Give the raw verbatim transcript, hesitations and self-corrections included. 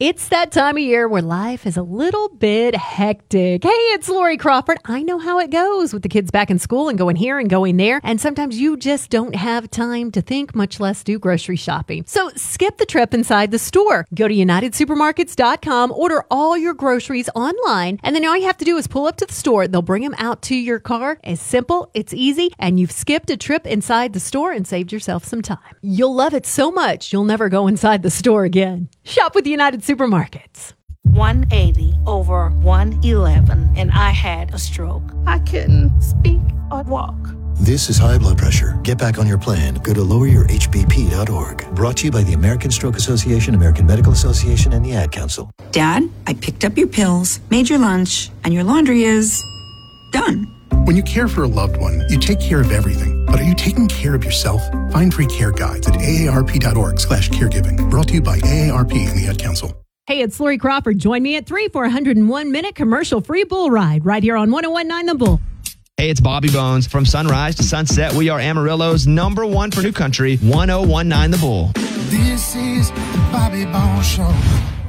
It's that time of year where life is a little bit hectic. Hey, it's Lori Crawford. I know how it goes with the kids back in school and going here and going there. And sometimes you just don't have time to think, much less do grocery shopping. So skip the trip inside the store. Go to united supermarkets dot com, order all your groceries online, and then all you have to do is pull up to the store. They'll bring them out to your car. It's simple, it's easy, and you've skipped a trip inside the store and saved yourself some time. You'll love it so much, you'll never go inside the store again. Shop with United Supermarkets. one eighty over one eleven, and I had a stroke. I couldn't speak or walk. This is high blood pressure. Get back on your plan. Go to lower your h b p dot org. Brought to you by the American Stroke Association, American Medical Association, and the Ad Council. Dad, I picked up your pills, made your lunch, and your laundry is done. When you care for a loved one, you take care of everything. But are you taking care of yourself? Find free care guides at a a r p dot org slash caregiving. Brought to you by A A R P and the Ad Council. Hey, it's Lori Crawford. Join me at three for a one hundred one minute commercial-free bull ride right here on one oh one point nine The Bull. Hey, it's Bobby Bones. From sunrise to sunset, we are Amarillo's number one for new country, one oh one point nine The Bull. This is the Bobby Bones Show.